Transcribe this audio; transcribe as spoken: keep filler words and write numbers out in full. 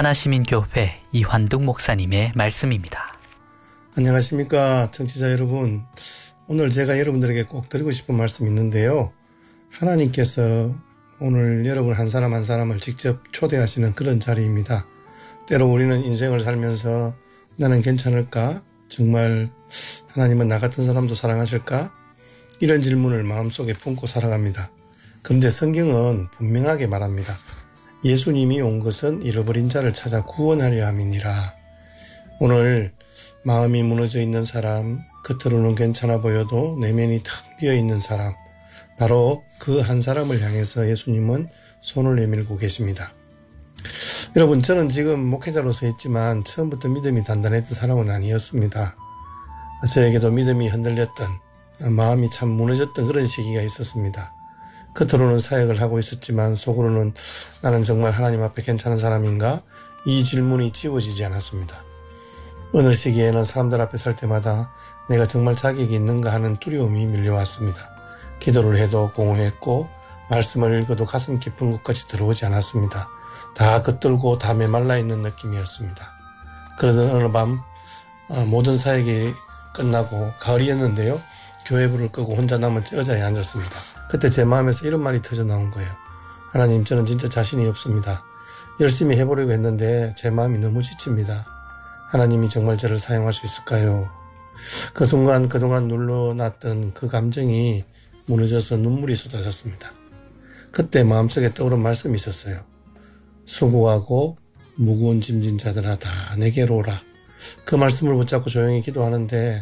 하나시민교회 이환둥 목사님의 말씀입니다. 안녕하십니까 청취자 여러분. 오늘 제가 여러분들에게 꼭 드리고 싶은 말씀이 있는데요. 하나님께서 오늘 여러분 한 사람 한 사람을 직접 초대하시는 그런 자리입니다. 때로 우리는 인생을 살면서 나는 괜찮을까? 정말 하나님은 나 같은 사람도 사랑하실까? 이런 질문을 마음속에 품고 살아갑니다. 그런데 성경은 분명하게 말합니다. 예수님이 온 것은 잃어버린 자를 찾아 구원하려 함이니라. 오늘 마음이 무너져 있는 사람, 겉으로는 괜찮아 보여도 내면이 텅 비어 있는 사람, 바로 그 한 사람을 향해서 예수님은 손을 내밀고 계십니다. 여러분, 저는 지금 목회자로서 있지만 처음부터 믿음이 단단했던 사람은 아니었습니다. 저에게도 믿음이 흔들렸던, 마음이 참 무너졌던 그런 시기가 있었습니다. 겉으로는 사역을 하고 있었지만 속으로는 나는 정말 하나님 앞에 괜찮은 사람인가? 이 질문이 지워지지 않았습니다. 어느 시기에는 사람들 앞에 설 때마다 내가 정말 자격이 있는가 하는 두려움이 밀려왔습니다. 기도를 해도 공허했고 말씀을 읽어도 가슴 깊은 곳까지 들어오지 않았습니다. 다 겉돌고 다 메말라 있는 느낌이었습니다. 그러던 어느 밤 모든 사역이 끝나고 가을이었는데요. 교회 불을 끄고 혼자 남은 의자에 앉았습니다. 그때 제 마음에서 이런 말이 터져 나온 거예요. 하나님, 저는 진짜 자신이 없습니다. 열심히 해보려고 했는데 제 마음이 너무 지칩니다. 하나님이 정말 저를 사용할 수 있을까요? 그 순간 그동안 눌러놨던 그 감정이 무너져서 눈물이 쏟아졌습니다. 그때 마음속에 떠오른 말씀이 있었어요. 수고하고 무거운 짐진 자들아 다 내게로 오라. 그 말씀을 붙잡고 조용히 기도하는데